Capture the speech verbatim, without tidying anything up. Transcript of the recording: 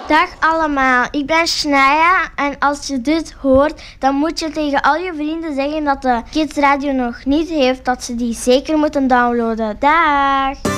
Dag allemaal, ik ben Shania en als je dit hoort, dan moet je tegen al je vrienden zeggen dat de Kids Radio nog niet heeft, dat ze die zeker moeten downloaden. Dag!